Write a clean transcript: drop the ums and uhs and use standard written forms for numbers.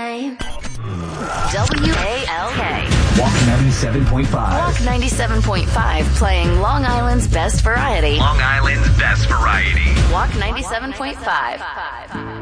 WALK. Walk 97.5. Walk 97.5, playing Long Island's best variety. Long Island's best variety. Walk 97.5.